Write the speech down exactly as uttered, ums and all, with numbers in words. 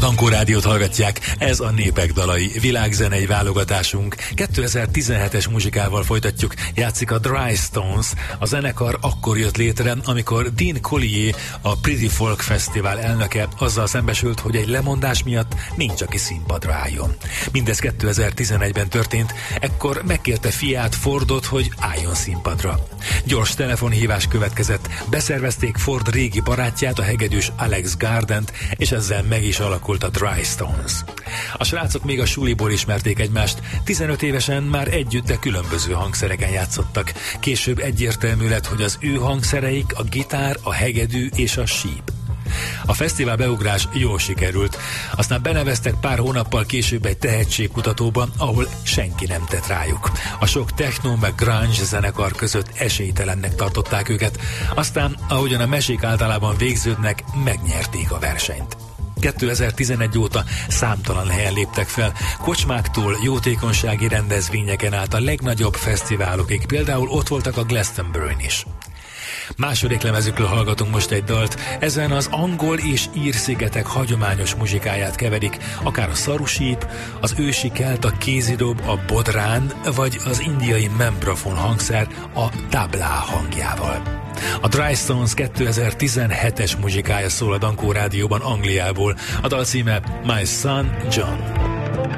Dankó Rádiót hallgatják, ez a Népek dalai, világzenei válogatásunk. kétezer-tizenhetes muzsikával folytatjuk, játszik a Dry Stones. A zenekar akkor jött létre, amikor Dean Collier, a Pretty Folk Fesztivál elnöke azzal szembesült, hogy egy lemondás miatt nincs, aki színpadra álljon. Mindez kétezer-tizenegyben történt, ekkor megkérte fiát, Fordot, hogy álljon színpadra. Gyors telefonhívás következett, beszervezték Ford régi barátját, a hegedűs Alex Gardent, és ezzel meg is alakult a Dry Stones. A srácok még a suliból ismerték egymást, tizenöt évesen már együtt, de különböző hangszereken játszottak. Később egyértelmű lett, hogy az ő hangszereik a gitár, a hegedű és a síp. A fesztivál beugrás jól sikerült, aztán beneveztek pár hónappal később egy tehetségkutatóba, ahol senki nem tett rájuk. A sok techno meg grunge zenekar között esélytelennek tartották őket, aztán, ahogyan a mesék általában végződnek, megnyerték a versenyt. kétezer-tizenegy óta számtalan helyen léptek fel, kocsmáktól jótékonysági rendezvényeken át a legnagyobb fesztiválokig, például ott voltak a Glastonburyn is. Második lemezükről hallgatunk most egy dalt, ezen az angol és ír szigetek hagyományos muzsikáját keverik, akár a szarusíp, az ősi kelt, a kézidob, a bodrán, vagy az indiai membrafon hangszer a tablá hangjával. A Dry Stones kétezer-tizenhetes muzsikája szól a Dankó Rádióban Angliából, a dal címe My Son John.